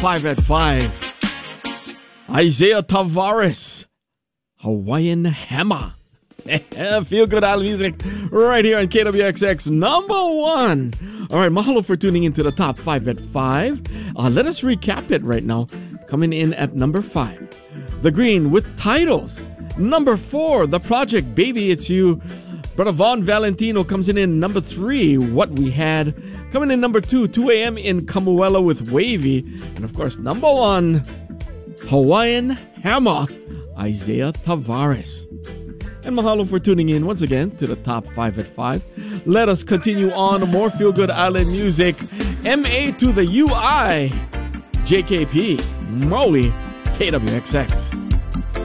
5 at 5. Isaiah Tavares, Hawaiian Hammer. Feel good out music right here on KWXX number 1. All right, mahalo for tuning into the top 5 at 5. Let us recap it right now. Coming in at number 5, The Green with Titles. Number 4, The Project, Baby It's You. Brother Von Valentino comes in number 3, What We Had. Coming in number 2, 2 a.m. in Kamuela with Wavy. And of course, number 1, Hawaiian Hammer, Isaiah Tavares. And mahalo for tuning in once again to the top 5 at 5. Let us continue on more Feel Good Island music. MA to the UI, JKP, Maui, KWXX.